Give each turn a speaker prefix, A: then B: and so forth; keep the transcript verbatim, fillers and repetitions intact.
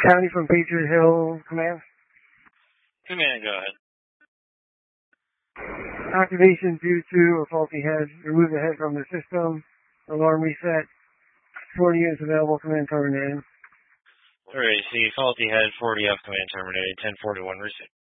A: County from Patriot Hill, command.
B: Command, go ahead.
A: Activation due to a faulty head. Remove the head from the system. Alarm reset. forty units available. Command terminated.
B: Alright, see, faulty head, forty up, command terminated. ten forty-one, receive.